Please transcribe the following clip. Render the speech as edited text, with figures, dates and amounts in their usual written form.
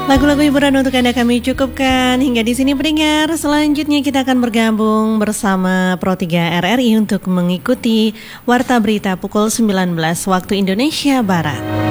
Lagu-lagu hiburan untuk Anda kami cukupkan hingga di sini pendengar. Selanjutnya kita akan bergabung bersama Pro 3 RRI untuk mengikuti Warta Berita pukul 19 waktu Indonesia Barat.